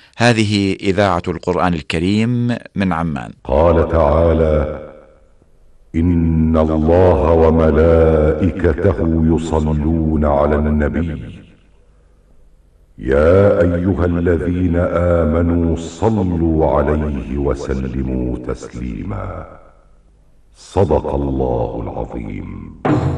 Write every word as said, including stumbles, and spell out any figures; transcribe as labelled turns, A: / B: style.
A: هذه إذاعة القرآن الكريم من عمان.
B: قال تعالى: إن الله وملائكته يصلون على النبي يا أيها الذين آمنوا صلوا عليه وسلموا تسليما. صدق الله العظيم.